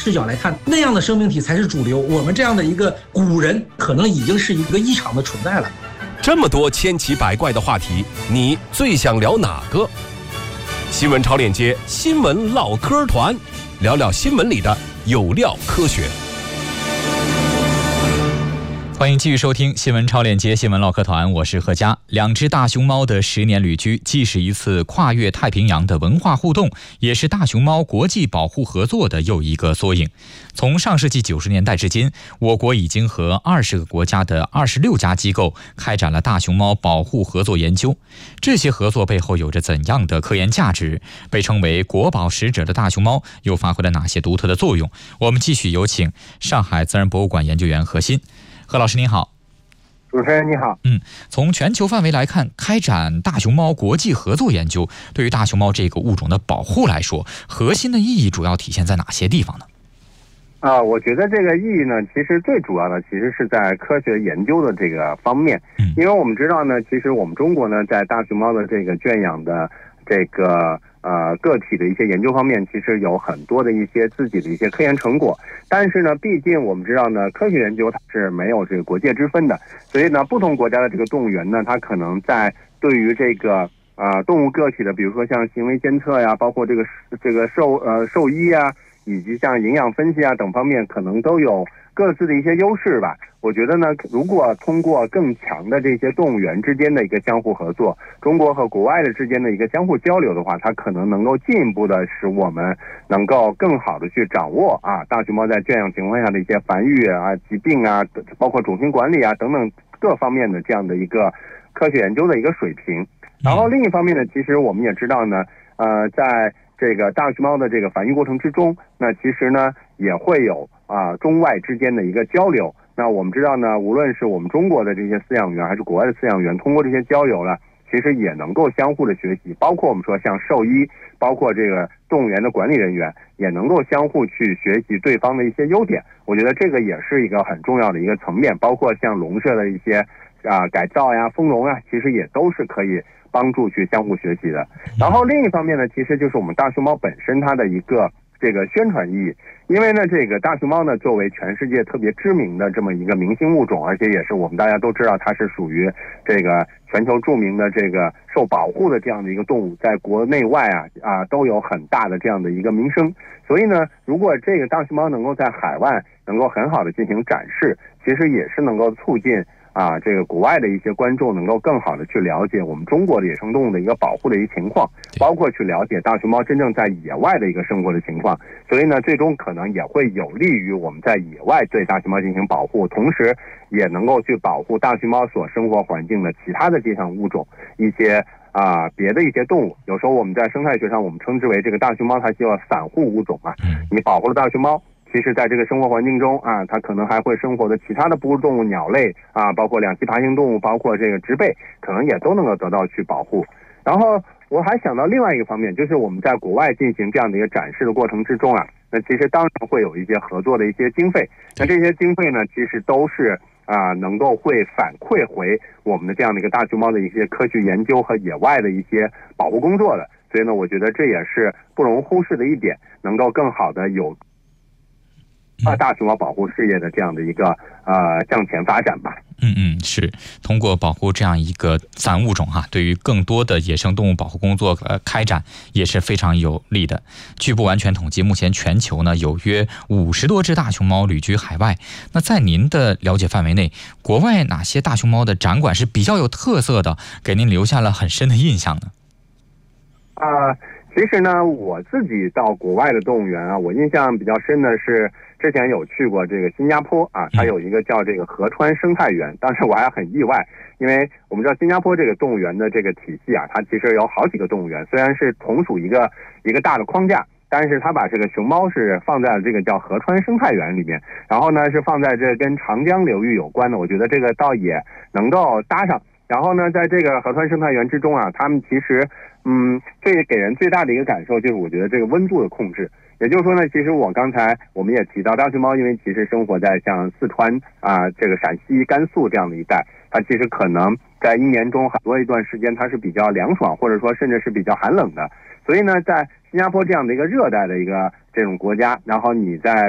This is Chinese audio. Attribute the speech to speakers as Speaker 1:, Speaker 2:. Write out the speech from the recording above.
Speaker 1: 视角来看，那样的生命体才是主流。我们这样的一个古人，可能已经是一个异常的存在了。
Speaker 2: 这么多千奇百怪的话题，你最想聊哪个？新闻超链接新闻唠嗑团，聊聊新闻里的有料科学。
Speaker 3: 欢迎继续收听新闻超链接新闻唠嗑团，我是何佳。两只大熊猫的10年旅居，既是一次跨越太平洋的文化互动，也是大熊猫国际保护合作的又一个缩影。从上世纪90年代至今，我国已经和20个国家的26家机构开展了大熊猫保护合作研究。这些合作背后有着怎样的科研价值？被称为国宝使者的大熊猫又发挥了哪些独特的作用？我们继续有请上海自然博物馆研究员何鑫。何老师您好。
Speaker 4: 主持人你好。
Speaker 3: 从全球范围来看，开展大熊猫国际合作研究，对于大熊猫这个物种的保护来说，核心的意义主要体现在哪些地方呢？
Speaker 4: 我觉得这个意义呢，其实最主要的其实是在科学研究的这个方面。因为我们知道呢，其实我们中国呢，在大熊猫的这个圈养的这个个体的一些研究方面，其实有很多的一些自己的一些科研成果。但是呢，毕竟我们知道呢，科学研究它是没有这个国界之分的，所以呢，不同国家的这个动物园呢，它可能在对于这个动物个体的，比如说像行为监测呀，包括这个兽医啊，以及像营养分析啊等方面，可能都有各自的一些优势吧。我觉得呢，如果通过更强的这些动物园之间的一个相互合作，中国和国外的之间的一个相互交流的话，它可能能够进一步的使我们能够更好的去掌握大熊猫在圈养情况下的一些繁育疾病包括种群管理等等各方面的这样的一个科学研究的一个水平。然后另一方面呢，其实我们也知道呢，在这个大熊猫的这个繁育过程之中，那其实呢也会有中外之间的一个交流。那我们知道呢，无论是我们中国的这些饲养员还是国外的饲养员，通过这些交流呢，其实也能够相互的学习，包括我们说像兽医，包括这个动物园的管理人员，也能够相互去学习对方的一些优点。我觉得这个也是一个很重要的一个层面，包括像笼舍的一些改造呀、丰容其实也都是可以帮助去相互学习的。然后另一方面呢，其实就是我们大熊猫本身它的一个这个宣传意义。因为呢，这个大熊猫呢，作为全世界特别知名的这么一个明星物种，而且也是我们大家都知道它是属于这个全球著名的这个受保护的这样的一个动物，在国内外都有很大的这样的一个名声。所以呢，如果这个大熊猫能够在海外能够很好的进行展示，其实也是能够促进这个国外的一些观众能够更好的去了解我们中国的野生动物的一个保护的一个情况，包括去了解大熊猫真正在野外的一个生活的情况。所以呢，最终可能也会有利于我们在野外对大熊猫进行保护，同时也能够去保护大熊猫所生活环境的其他的这项物种，一些别的一些动物。有时候我们在生态学上我们称之为这个大熊猫它叫散户物种你保护了大熊猫，其实在这个生活环境中它可能还会生活的其他的哺乳动物、鸟类包括两栖爬行动物，包括这个植被，可能也都能够得到去保护。然后我还想到另外一个方面，就是我们在国外进行这样的一个展示的过程之中那其实当然会有一些合作的一些经费，那这些经费呢，其实都是能够会反馈回我们的这样的一个大熊猫的一些科学研究和野外的一些保护工作的。所以呢，我觉得这也是不容忽视的一点，能够更好的有大熊猫保护事业的这样的一个向前发展吧。
Speaker 3: 是通过保护这样一个散物种对于更多的野生动物保护工作开展也是非常有利的。据不完全统计，目前全球呢有约50多只大熊猫旅居海外。那在您的了解范围内，国外哪些大熊猫的展馆是比较有特色的，给您留下了很深的印象呢？
Speaker 4: 其实呢，我自己到国外的动物园我印象比较深的是之前有去过这个新加坡它有一个叫这个河川生态园。当时我还很意外，因为我们知道新加坡这个动物园的这个体系它其实有好几个动物园，虽然是同属一个大的框架，但是它把这个熊猫是放在了这个叫河川生态园里面，然后呢是放在这跟长江流域有关的，我觉得这个倒也能够搭上。然后呢，在这个河川生态园之中他们其实最给人最大的一个感受就是我觉得这个温度的控制。也就是说呢，其实刚才我们也提到大熊猫，因为其实生活在像四川这个陕西、甘肃这样的一带，它其实可能在一年中很多一段时间它是比较凉爽，或者说甚至是比较寒冷的。所以呢，在新加坡这样的一个热带的一个这种国家，然后你在